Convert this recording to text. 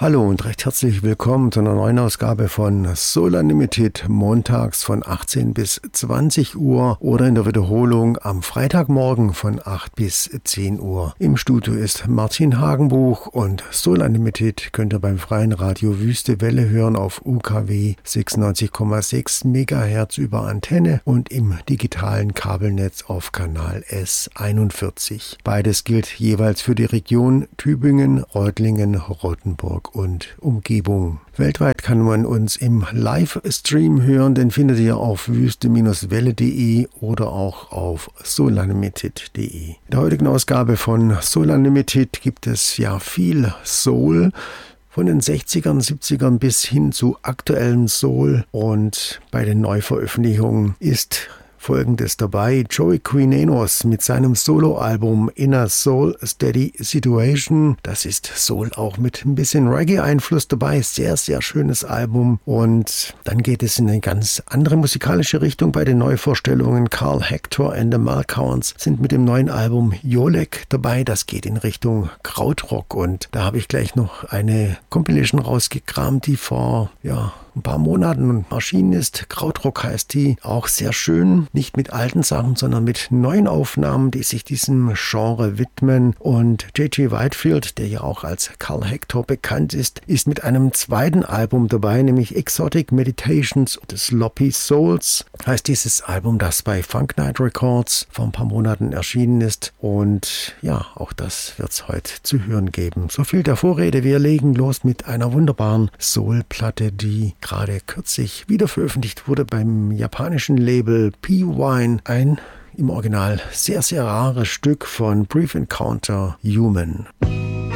Hallo und recht herzlich willkommen zu einer neuen Ausgabe von Soul Unlimited, montags von 18 bis 20 Uhr oder in der Wiederholung am Freitagmorgen von 8 bis 10 Uhr. Im Studio ist Martin Hagenbuch und Soul Unlimited könnt ihr beim freien Radio Wüste Welle hören auf UKW 96,6 MHz über Antenne und im digitalen Kabelnetz auf Kanal S41. Beides gilt jeweils für die Region Tübingen, Reutlingen, Rottenburg und Umgebung. Weltweit kann man uns im Livestream hören, den findet ihr auf wüste-welle.de oder auch auf soulunlimited.de. In der heutigen Ausgabe von Soul Unlimited gibt es ja viel Soul, von den 60ern, 70ern bis hin zu aktuellen Soul, und bei den Neuveröffentlichungen ist Folgendes dabei: Joey Quinones mit seinem Soloalbum In a Soul Steady Situation. Das ist Soul auch mit ein bisschen Reggae-Einfluss dabei. Sehr, sehr schönes Album. Und dann geht es in eine ganz andere musikalische Richtung bei den Neuvorstellungen. Carl Hector and the Malcounts sind mit dem neuen Album Jolek dabei. Das geht in Richtung Krautrock. Und da habe ich gleich noch eine Compilation rausgekramt, die vor ein paar Monaten erschienen ist. Krautrock heißt die. Auch sehr schön. Nicht mit alten Sachen, sondern mit neuen Aufnahmen, die sich diesem Genre widmen. Und J.G. Whitefield, der ja auch als Carl Hector bekannt ist, ist mit einem zweiten Album dabei, nämlich Exotic Meditations of the Sloppy Souls. Heißt dieses Album, das bei Funk Night Records vor ein paar Monaten erschienen ist. Und ja, auch das wird es heute zu hören geben. So viel der Vorrede. Wir legen los mit einer wunderbaren Soul-Platte, die gerade kürzlich wieder veröffentlicht wurde beim japanischen Label P-Wine. Ein im Original sehr, sehr rares Stück von Brief Encounter, Human.